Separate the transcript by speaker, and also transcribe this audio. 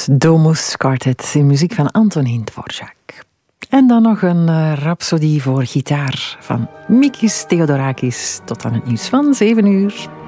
Speaker 1: Domus Quartet in muziek van Antonín Dvořák. En dan nog een rhapsodie voor gitaar van Mikis Theodorakis. Tot aan het nieuws van 7 uur.